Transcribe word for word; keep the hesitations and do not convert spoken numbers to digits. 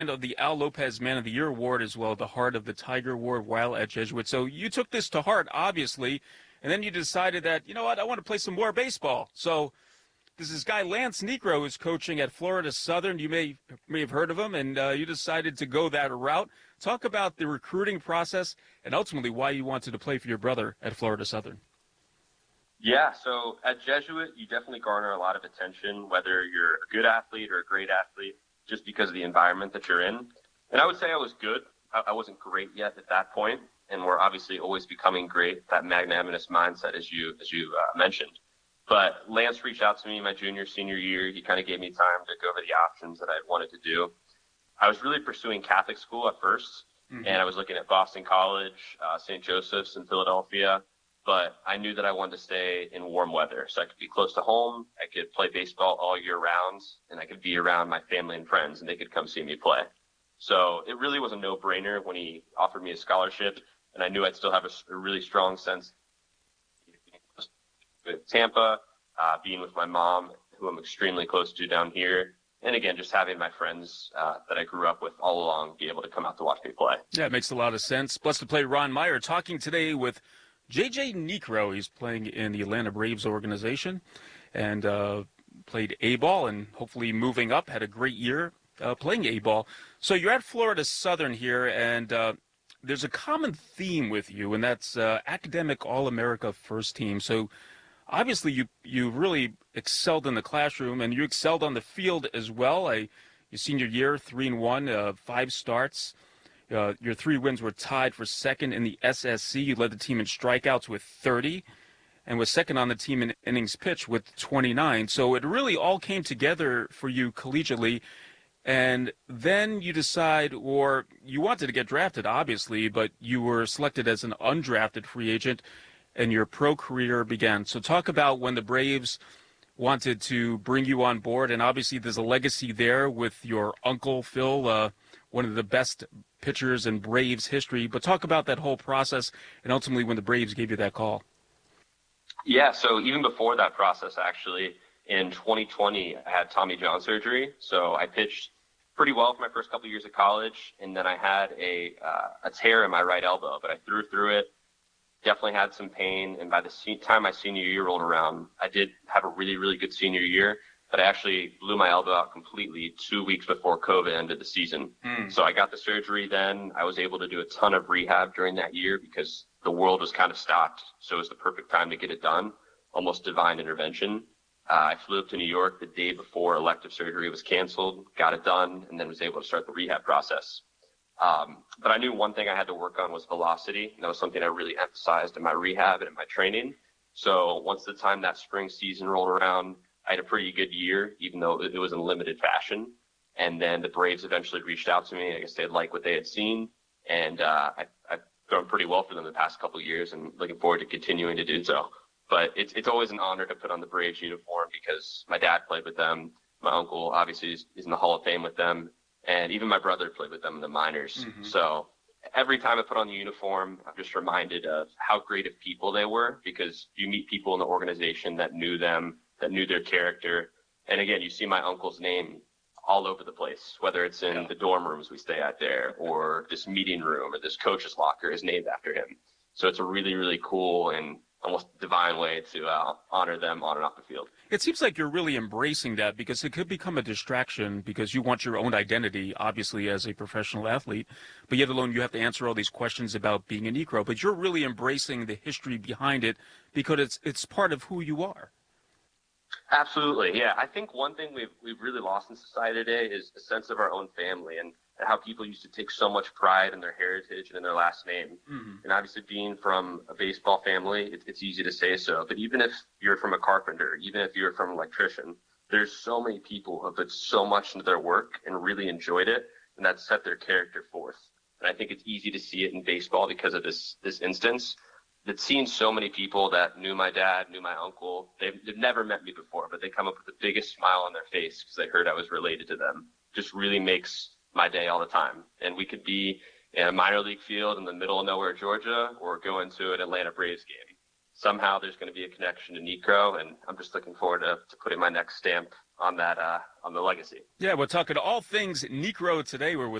of the Al Lopez Man of the Year award as well, the Heart of the Tiger award while at Jesuit. So you took this to heart, obviously, and then you decided that, you know what, I want to play some more baseball. So there's this guy, Lance Niekro, who's coaching at Florida Southern. You may may have heard of him, and uh, you decided to go that route. Talk about the recruiting process and ultimately why you wanted to play for your brother at Florida Southern. Yeah, so at Jesuit, you definitely garner a lot of attention, whether you're a good athlete or a great athlete, just because of the environment that you're in. And I would say I was good. I, I wasn't great yet at that point, and we're obviously always becoming great, that magnanimous mindset, as you as you uh, mentioned. But Lance reached out to me my junior, senior year. He kind of gave me time to go over the options that I wanted to do. I was really pursuing Catholic school at first, mm-hmm. and I was looking at Boston College, uh, Saint Joseph's in Philadelphia. But I knew that I wanted to stay in warm weather, so I could be close to home, I could play baseball all year round, and I could be around my family and friends, and they could come see me play. So it really was a no-brainer when he offered me a scholarship, and I knew I'd still have a, a really strong sense with Tampa, uh, being with my mom, who I'm extremely close to down here, and again, just having my friends uh, that I grew up with all along be able to come out to watch me play. Yeah, it makes a lot of sense. Blessed to play Ron Meyer, talking today with J J Niekro. He's playing in the Atlanta Braves organization and uh, played A-ball and hopefully moving up, had a great year uh, playing A-ball. So you're at Florida Southern here, and uh, there's a common theme with you, and that's uh, academic All-America first team. So obviously you you really excelled in the classroom, and you excelled on the field as well. I, your senior year, three and one, uh, five starts. Uh, your three wins were tied for second in the S S C. You led the team in strikeouts with thirty and was second on the team in innings pitched with twenty-nine. So it really all came together for you collegiately. And then you decide, or you wanted to get drafted, obviously, but you were selected as an undrafted free agent, and your pro career began. So talk about when the Braves wanted to bring you on board, and obviously there's a legacy there with your uncle, Phil, uh, one of the best pitchers in Braves history. But talk about that whole process and ultimately when the Braves gave you that call. Yeah, so even before that process, actually, in twenty twenty, I had Tommy John surgery. So I pitched pretty well for my first couple of years of college, and then I had a uh, a tear in my right elbow, but I threw through it. Definitely had some pain, and by the se- time my senior year rolled around, I did have a really, really good senior year, but I actually blew my elbow out completely two weeks before COVID ended the season. Mm. So I got the surgery then. I was able to do a ton of rehab during that year because the world was kind of stopped, so it was the perfect time to get it done, almost divine intervention. Uh, I flew up to New York the day before elective surgery was canceled, got it done, and then was able to start the rehab process. Um, but I knew one thing I had to work on was velocity. And that was something I really emphasized in my rehab and in my training. So once the time that spring season rolled around, I had a pretty good year, even though it was in limited fashion. And then the Braves eventually reached out to me. I guess they had liked what they had seen. And uh, I, I've done pretty well for them the past couple of years and looking forward to continuing to do so. But it's it's always an honor to put on the Braves uniform because my dad played with them. My uncle obviously is, is in the Hall of Fame with them. And even my brother played with them in the minors. Mm-hmm. So every time I put on the uniform, I'm just reminded of how great of people they were because you meet people in the organization that knew them, that knew their character. And again, you see my uncle's name all over the place, whether it's in yeah. the dorm rooms we stay at there or this meeting room or this coach's locker is named after him. So it's a really, really cool and almost divine way to uh, honor them on and off the field. It seems like you're really embracing that because it could become a distraction because you want your own identity, obviously, as a professional athlete, but yet alone you have to answer all these questions about being a Niekro. But you're really embracing the history behind it because it's it's part of who you are. Absolutely, yeah. I think one thing we've we've really lost in society today is a sense of our own family and how people used to take so much pride in their heritage and in their last name. Mm-hmm. And obviously being from a baseball family, it, it's easy to say so. But even if you're from a carpenter, even if you're from an electrician, there's so many people who have put so much into their work and really enjoyed it, and that set their character forth. And I think it's easy to see it in baseball because of this this instance. That seeing so many people that knew my dad, knew my uncle, they've, they've never met me before, but they come up with the biggest smile on their face because they heard I was related to them. Just really makes my day all the time. And we could be in a minor league field in the middle of nowhere, Georgia, or go into an Atlanta Braves game. Somehow there's going to be a connection to Niekro, and I'm just looking forward to, to putting my next stamp on that, uh, on the legacy. Yeah, we're talking all things Niekro today. We're with